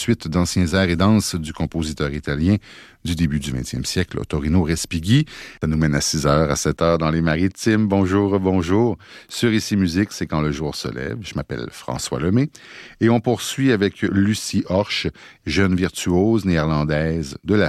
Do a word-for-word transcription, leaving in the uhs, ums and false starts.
suite d'anciens airs et danses du compositeur italien du début du vingtième siècle, Torino Respighi. Ça nous mène à six heures, à sept heures dans les Maritimes. Bonjour, bonjour. Sur Ici Musique, c'est quand le jour se lève. Je m'appelle François Lemay. Et on poursuit avec Lucie Horsch, jeune virtuose néerlandaise de la